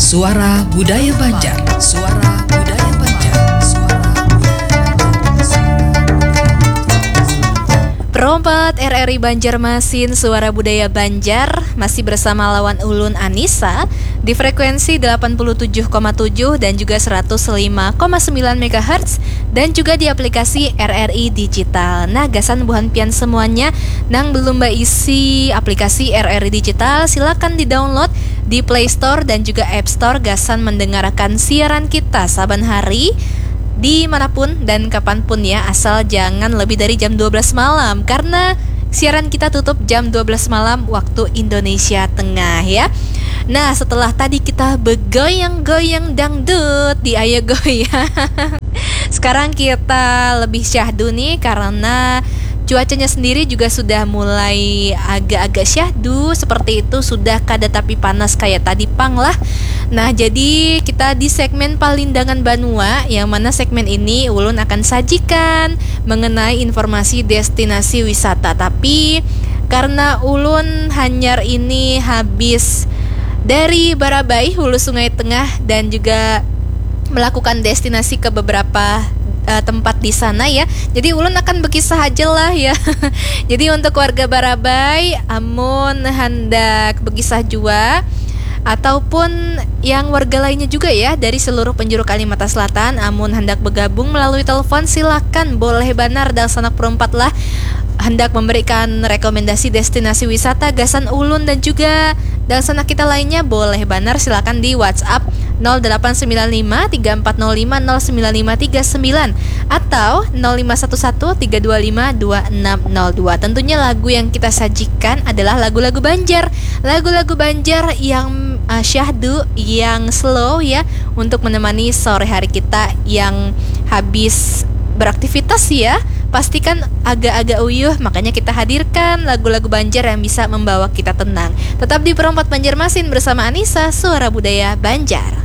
Suara Budaya Banjar. Suara Budaya Banjar. Suara Budaya Banjar. Perompat RRI Banjarmasin, Suara Budaya Banjar, masih bersama lawan ulun Anissa di frekuensi 87,7 dan juga 105,9 MHz dan juga di aplikasi RRI Digital. Nah, gasan buhan pian semuanya nang belum isi aplikasi RRI Digital, silakan di-download di Play Store dan juga App Store. Gasan mendengarkan siaran kita saban hari dimanapun dan kapanpun ya, asal jangan lebih dari jam 12 malam karena siaran kita tutup jam 12 malam waktu Indonesia Tengah ya. Nah, setelah tadi kita begoyang-goyang dangdut di Ayo Goyang, sekarang kita lebih syahdu nih karena cuacanya sendiri juga sudah mulai agak-agak syahdu, seperti itu, sudah kada tapi panas kayak tadi pang lah. Nah, jadi kita di segmen Palindangan Banua, yang mana segmen ini ulun akan sajikan mengenai informasi destinasi wisata. Tapi karena ulun hanyar ini habis dari Barabai, hulu Sungai Tengah, dan juga melakukan destinasi ke beberapa tempat di sana ya. Jadi ulun akan berkisah aja lah ya. Jadi untuk warga Barabai, amun hendak berkisah jua ataupun yang warga lainnya juga ya dari seluruh penjuru Kalimantan Selatan, amun hendak bergabung melalui telepon, silakan boleh banar dan sanak perempat lah hendak memberikan rekomendasi destinasi wisata gasan ulun dan juga dan sanak kita lainnya, boleh banar silakan di WhatsApp 0895-3405-09539 atau 0511-325-2602. Tentunya lagu yang kita sajikan adalah lagu-lagu Banjar, lagu-lagu Banjar yang syahdu, yang slow ya, untuk menemani sore hari kita yang habis beraktivitas ya. Pastikan agak-agak uyuh, makanya kita hadirkan lagu-lagu Banjar yang bisa membawa kita tenang. Tetap di Perompat Banjarmasin bersama Anissa, Suara Budaya Banjar.